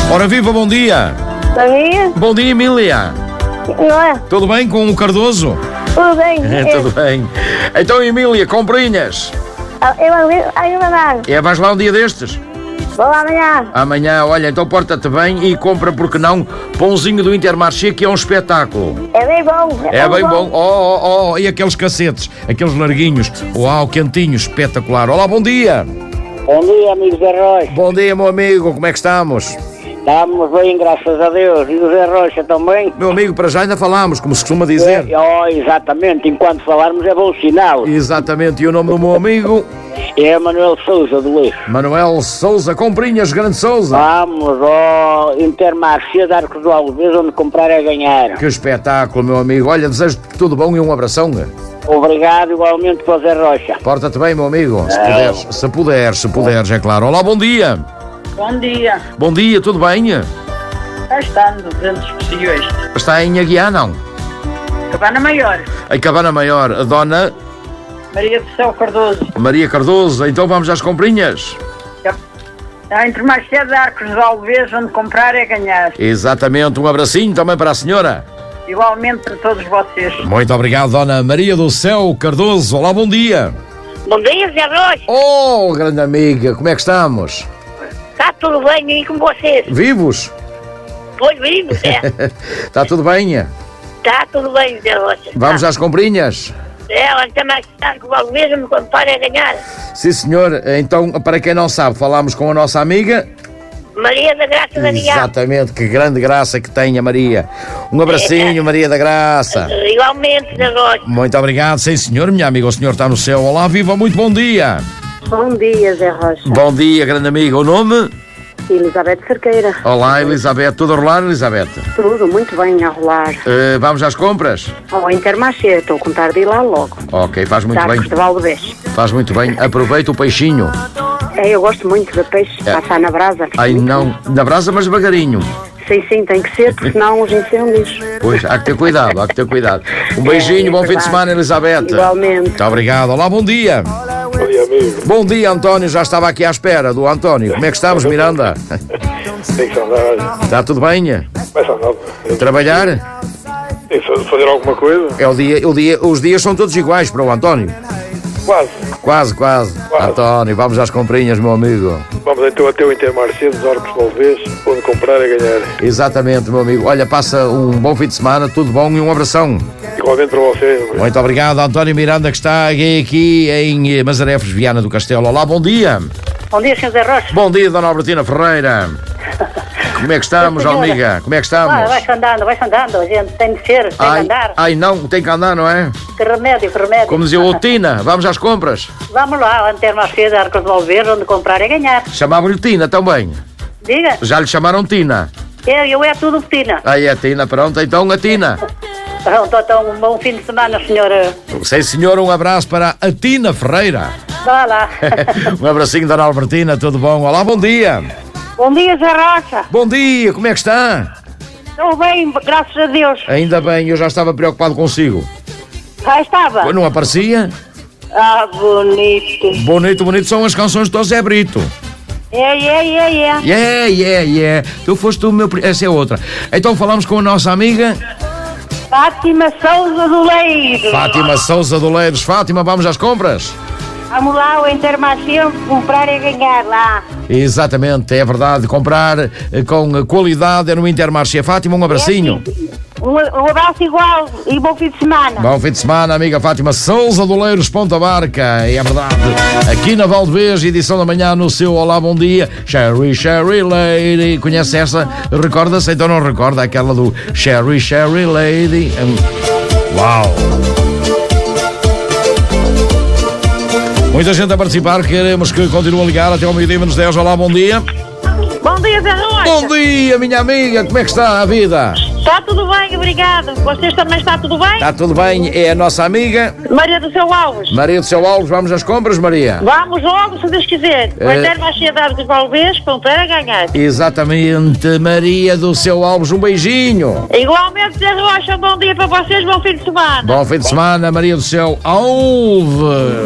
Ora viva, bom dia. Bom dia. Bom dia, Emília. Não é? Tudo bem com o Cardoso? Tudo bem. Tudo bem. Então, Emília, comprinhas. Eu vou dar. Vais lá um dia destes? Vou lá amanhã. Amanhã, olha, então porta-te bem e compra, porque não, pãozinho do Intermarché, que é um espetáculo. É bem bom. É bem bom. E aqueles cacetes, aqueles larguinhos. Uau, quentinhos, espetacular. Olá, bom dia. Bom dia, amigos da Rocha. Bom dia, meu amigo, como é que estamos? Estamos bem, graças a Deus. E o Zé Rocha também? Meu amigo, para já ainda falámos, como se costuma dizer. Exatamente. Enquanto falarmos é bom sinal. Exatamente. E o nome do meu amigo? É Manuel Souza do Leixo. Manuel Souza, comprinhas, grande Souza. Vamos ao Intermarché de Arcos do Alves, onde comprar é ganhar. Que espetáculo, meu amigo. Olha, desejo-te tudo bom e um abração. Obrigado, igualmente, para o Zé Rocha. Porta-te bem, meu amigo. Se puderes, é claro. Olá, bom dia. Bom dia. Bom dia, tudo bem? Cá estamos, dentro dos possíveis. Está em Aguiar, não? Cabana Maior. Em Cabana Maior, a dona Maria do Céu Cardoso. Maria Cardoso. Então vamos às comprinhas. Entre Marché de Arcos de Alves, onde comprar é ganhar. Exatamente, um abracinho também para a senhora. Igualmente para todos vocês. Muito obrigado, dona Maria do Céu Cardoso. Olá, bom dia. Bom dia, Zé Rocha. Oh, grande amiga, como é que estamos? Está tudo bem aí com vocês? Vivos? Pois vivos, é. Está tudo bem? Está tudo bem, Zé Rocha. Vamos às comprinhas? Onde também está com o mesmo quando para é ganhar. Sim, senhor. Então, para quem não sabe, falámos com a nossa amiga Maria da Graça da Guiar. Exatamente, que grande graça que tem a Maria. Um abracinho, Maria da Graça. Igualmente, Zé Rocha. Muito obrigado, sim senhor, minha amiga. O senhor está no céu. Olá, viva, muito bom dia. Bom dia, Zé Rocha. Bom dia, grande amiga. O nome? Elizabeth Cerqueira. Olá, Elizabeth. Tudo a rolar, Elizabeth? Tudo muito bem a rolar. Vamos às compras? Ao Intermarché, estou a contar de ir lá logo. Ok, faz muito bem. De Valdevez. Faz muito bem. Aproveita o peixinho. Eu gosto muito de peixe, passar na brasa. Ai, não, na brasa, mas devagarinho. Sim, tem que ser, porque senão os incêndios. Pois, há que ter cuidado, Um beijinho, bom fim de semana, Elizabeth. Igualmente. Muito obrigado. Olá, bom dia. Bom dia, amigo. Bom dia, António. Já estava aqui à espera do António. Como é que estamos, Miranda? Tem que andar. Está tudo bem? Começa a andar. Trabalhar? Tem que fazer alguma coisa? Os dias são todos iguais para o António. Quase. António, vamos às comprinhas, meu amigo. Vamos então até o Intermarché dos Arcos de Alves, onde comprar é ganhar. Exatamente, meu amigo. Olha, passa um bom fim de semana, tudo bom e um abração. Igualmente para você. Muito obrigado, António Miranda, que está aqui em Mazarefes, Viana do Castelo. Olá, bom dia. Bom dia, Sr. Zé Rocha. Bom dia, Dona Albertina Ferreira. Como é que estamos, amiga? Como é que estamos? Vai-se andando, a gente tem de ser, tem de andar. Não, tem que andar, não é? Que remédio. Como dizia o Tina, vamos às compras. Vamos lá, ao Intermarché de Arcos de Alves, onde comprar é ganhar. Chamavam-lhe Tina também. Diga. Já lhe chamaram Tina. Eu é tudo Tina. É Tina, pronto, então a Tina. Pronto, então um bom fim de semana, senhora. Sim, senhor, um abraço para a Tina Ferreira. Vá lá. Um abracinho, Dona Albertina, tudo bom? Olá, bom dia. Bom dia, Zé Rocha. Bom dia, como é que está? Estou bem, graças a Deus. Ainda bem, eu já estava preocupado consigo. Já estava? Não aparecia? Bonito. Bonito são as canções do Zé Brito. Tu foste o meu... Essa é outra. Então falamos com a nossa amiga... Fátima Souza do Leiros. Fátima Souza do Leiros. Fátima, vamos às compras? Vamos lá ao Intermarché, comprar e ganhar lá. Exatamente, é verdade. Comprar com qualidade é no Intermarché. Fátima, um abracinho. Um abraço igual e bom fim de semana. Bom fim de semana, amiga Fátima Souza do Leiros, Ponta Barca. É verdade. Aqui na Valdevez, edição da manhã no seu Olá, bom dia. Sherry Lady. Conhece essa? Recorda-se? Então não recorda aquela do Sherry Lady. Uau! Muita gente a participar, queremos que continue a ligar até ao meio-dia menos 10. Olá, bom dia. Bom dia, Zé Rocha. Bom dia, minha amiga, como é que está a vida? Está tudo bem, obrigado. Vocês também está tudo bem? Está tudo bem, é a nossa amiga Maria do Céu Alves. Maria do Céu Alves, vamos às compras, Maria? Vamos logo, se Deus quiser. Vai ter mais cheia de Alves, comprar a ganhar. Exatamente, Maria do Céu Alves, um beijinho. Igualmente, Zé Rocha, bom dia para vocês, bom fim de semana. Bom fim de semana, Maria do Céu Alves.